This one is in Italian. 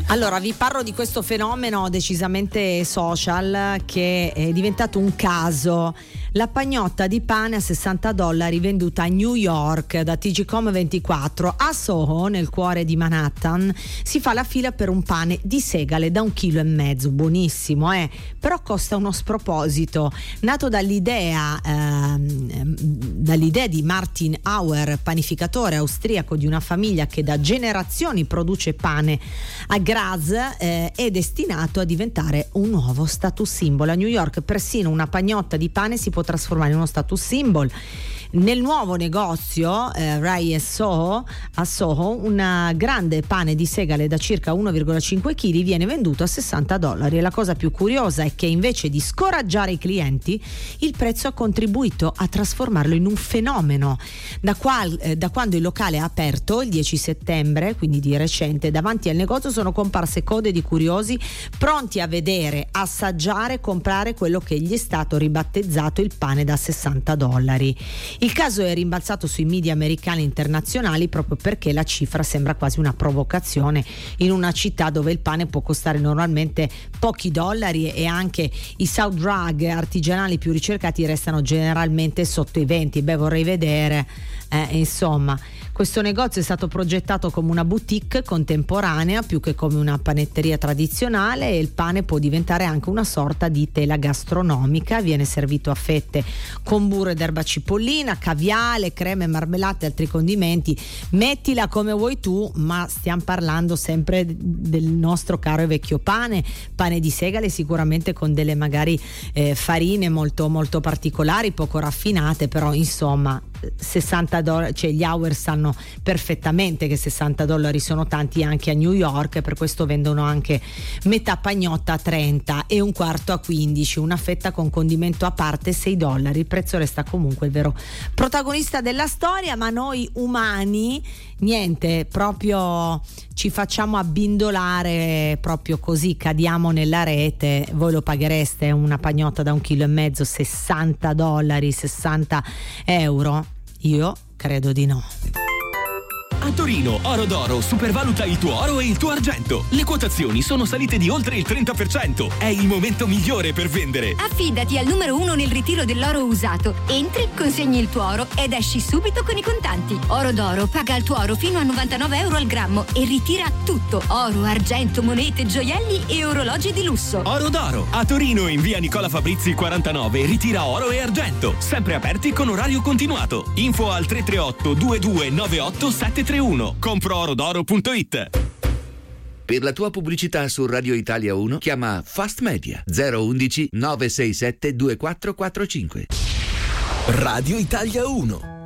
Allora, vi parlo di questo fenomeno decisamente social che è diventato un caso. La pagnotta di pane a $60 venduta a New York da TGCOM24. A Soho, nel cuore di Manhattan, si fa la fila per un pane di segale da 1,5 kg. Buonissimo, però costa uno sproposito. Nato dall'idea di Martin Auer, panificatore austriaco di una famiglia che da generazioni produce pane a Graz, è destinato a diventare un nuovo status symbol. A New York persino una pagnotta di pane si può trasformare in uno status symbol. Nel nuovo negozio Rai a Soho, un grande pane di segale da circa 1,5 kg viene venduto a $60. E la cosa più curiosa è che invece di scoraggiare i clienti, il prezzo ha contribuito a trasformarlo in un fenomeno. Da quando il locale è aperto il 10 settembre, quindi di recente, davanti al negozio sono comparse code di curiosi pronti a vedere, assaggiare, comprare quello che gli è stato ribattezzato il pane da $60. Il caso è rimbalzato sui media americani e internazionali proprio perché la cifra sembra quasi una provocazione in una città dove il pane può costare normalmente pochi dollari e anche i soft drug artigianali più ricercati restano generalmente sotto i 20. Vorrei vedere, insomma. Questo negozio è stato progettato come una boutique contemporanea più che come una panetteria tradizionale, e il pane può diventare anche una sorta di tela gastronomica. Viene servito a fette con burro ed erba cipollina, caviale, creme, marmellate e altri condimenti. Mettila come vuoi tu, ma stiamo parlando sempre del nostro caro e vecchio pane di segale, sicuramente con delle magari farine molto molto particolari, poco raffinate, però insomma $60, cioè gli Auer sanno perfettamente che $60 sono tanti anche a New York, per questo vendono anche metà pagnotta a 30 e un quarto a 15, una fetta con condimento a parte $6. Il prezzo resta comunque il vero protagonista della storia, ma noi umani niente, proprio ci facciamo abbindolare proprio così, cadiamo nella rete. Voi lo paghereste una pagnotta da 1,5 kg, $60, €60? Io credo di no. A Torino, Oro d'Oro supervaluta il tuo oro e il tuo argento. Le quotazioni sono salite di oltre il 30%. È il momento migliore per vendere. Affidati al numero 1 nel ritiro dell'oro usato. Entri, consegni il tuo oro ed esci subito con i contanti. Oro d'Oro paga il tuo oro fino a €99 al grammo e ritira tutto: oro, argento, monete, gioielli e orologi di lusso. Oro d'Oro, a Torino in via Nicola Fabrizi 49, ritira oro e argento. Sempre aperti con orario continuato. Info al 338 2298 731. Comproorodoro.it. Per la tua pubblicità su Radio Italia 1 chiama Fast Media 011 967 2445. Radio Italia 1.